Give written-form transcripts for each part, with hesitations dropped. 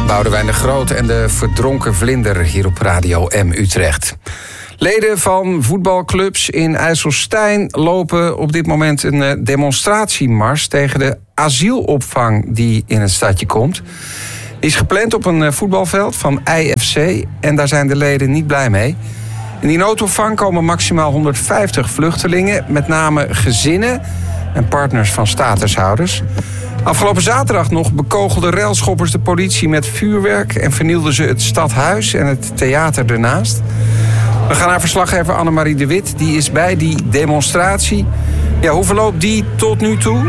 Boudewijn de Groot en de verdronken vlinder hier op Radio M Utrecht. Leden van voetbalclubs in IJsselstein lopen op dit moment een demonstratiemars tegen de asielopvang die in het stadje komt. Die is gepland op een voetbalveld van IFC en daar zijn de leden niet blij mee. In die noodopvang komen maximaal 150 vluchtelingen, met name gezinnen en partners van statushouders. Afgelopen zaterdag nog bekogelden railschoppers de politie met vuurwerk en vernielden ze het stadhuis en het theater ernaast. We gaan naar verslaggever Annemarie de Wit, die is bij die demonstratie. Ja, hoe verloopt die tot nu toe?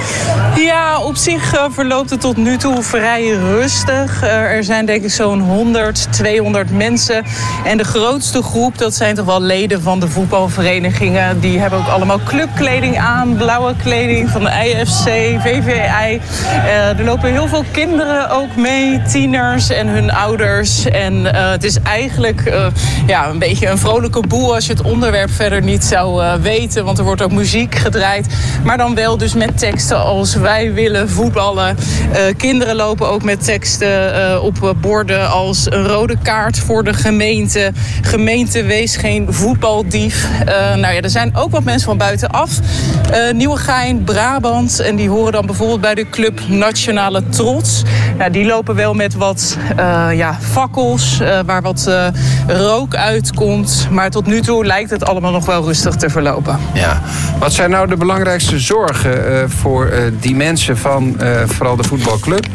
Ja, op zich verloopt het tot nu toe vrij rustig. Er zijn denk ik zo'n 100, 200 mensen. En de grootste groep, dat zijn toch wel leden van de voetbalverenigingen. Die hebben ook allemaal clubkleding aan, blauwe kleding van de IFC, VVI. Er lopen heel veel kinderen ook mee, tieners en hun ouders. En het is eigenlijk een beetje een vrolijke boel als je het onderwerp verder niet zou weten. Want er wordt ook muziek gedraaid. Maar dan wel dus met teksten als wij willen voetballen. Kinderen lopen ook met teksten op borden als een rode kaart voor de gemeente. Gemeente, wees geen voetbaldief. Er zijn ook wat mensen van buitenaf. Nieuwegein, Brabant. En die horen dan bijvoorbeeld bij de club Nationale Trots. Die lopen wel met wat fakkels waar wat rook uitkomt. Maar tot nu toe lijkt het allemaal nog wel rustig te verlopen. Ja. Wat zijn nou de belangrijkste zorgen voor die mensen van vooral de voetbalclub?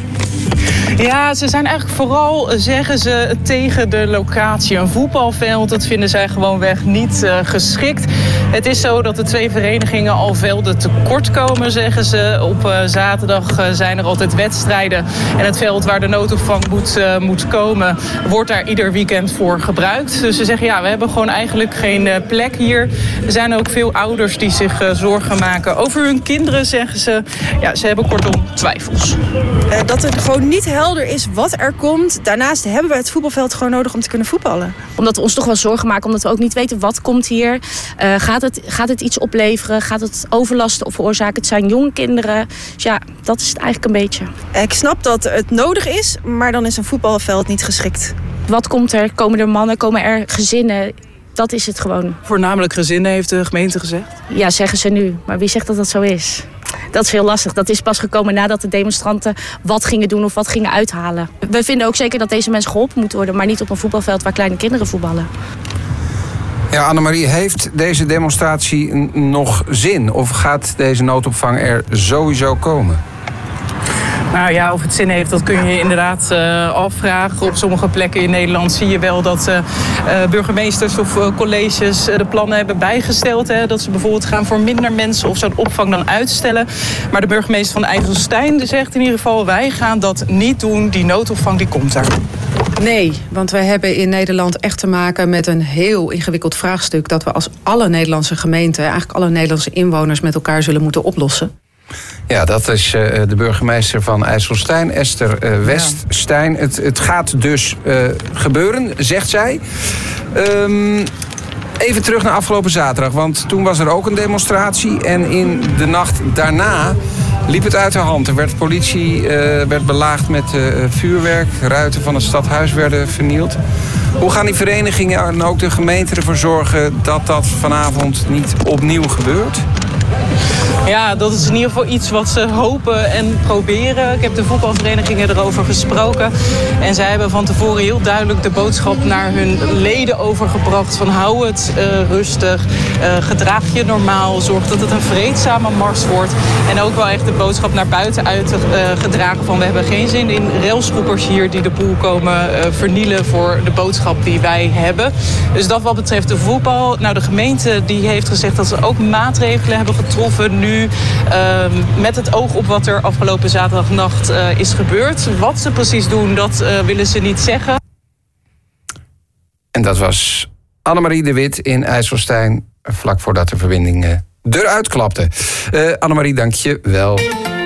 Ja, ze zijn eigenlijk vooral, zeggen ze, tegen de locatie. Een voetbalveld, dat vinden zij gewoonweg niet geschikt. Het is zo dat de twee verenigingen al velden tekort komen, zeggen ze. Op zaterdag zijn er altijd wedstrijden. En het veld waar de noodopvang moet komen, wordt daar ieder weekend voor gebruikt. Dus ze zeggen, we hebben gewoon eigenlijk geen plek hier. Er zijn ook veel ouders die zich zorgen maken over hun kinderen, zeggen ze. Ja, ze hebben kortom twijfels. Dat het gewoon niet helder is wat er komt. Daarnaast hebben we het voetbalveld gewoon nodig om te kunnen voetballen. Omdat we ons toch wel zorgen maken, omdat we ook niet weten wat komt hier. Gaat het iets opleveren? Gaat het overlast veroorzaken? Het zijn jonge kinderen. Dus ja, dat is het eigenlijk een beetje. Ik snap dat het nodig is, maar dan is een voetbalveld niet geschikt. Wat komt er? Komen er mannen? Komen er gezinnen? Dat is het gewoon. Voornamelijk gezinnen, heeft de gemeente gezegd? Ja, zeggen ze nu. Maar wie zegt dat dat zo is? Dat is heel lastig. Dat is pas gekomen nadat de demonstranten wat gingen doen of wat gingen uithalen. We vinden ook zeker dat deze mensen geholpen moeten worden, maar niet op een voetbalveld waar kleine kinderen voetballen. Ja, Annemarie, heeft deze demonstratie nog zin? Of gaat deze noodopvang er sowieso komen? Nou ja, of het zin heeft, dat kun je inderdaad afvragen. Op sommige plekken in Nederland zie je wel dat burgemeesters of colleges de plannen hebben bijgesteld. Dat ze bijvoorbeeld gaan voor minder mensen of zo'n opvang dan uitstellen. Maar de burgemeester van IJsselstein zegt in ieder geval, wij gaan dat niet doen. Die noodopvang die komt er. Nee, want wij hebben in Nederland echt te maken met een heel ingewikkeld vraagstuk dat we als alle Nederlandse gemeenten, eigenlijk alle Nederlandse inwoners met elkaar zullen moeten oplossen. Ja, dat is de burgemeester van IJsselstein, Esther Weststein. Het gaat dus gebeuren, zegt zij. Even terug naar afgelopen zaterdag, want toen was er ook een demonstratie. En in de nacht daarna liep het uit de hand. Er werd politie werd belaagd met vuurwerk. Ruiten van het stadhuis werden vernield. Hoe gaan die verenigingen en ook de gemeente ervoor zorgen dat dat vanavond niet opnieuw gebeurt? Ja, dat is in ieder geval iets wat ze hopen en proberen. Ik heb de voetbalverenigingen erover gesproken. En zij hebben van tevoren heel duidelijk de boodschap naar hun leden overgebracht. Van hou het rustig, gedraag je normaal, zorg dat het een vreedzame mars wordt. En ook wel echt de boodschap naar buiten uitgedragen van we hebben geen zin in railschoppers hier die de boel komen vernielen voor de boodschap die wij hebben. Dus dat wat betreft de voetbal. Nou, de gemeente die heeft gezegd dat ze ook maatregelen hebben getroffen nu. Met het oog op wat er afgelopen zaterdagnacht is gebeurd. Wat ze precies doen, dat willen ze niet zeggen. En dat was Annemarie de Wit in IJsselstein, vlak voordat de verbinding eruit klapte. Annemarie, dank je wel.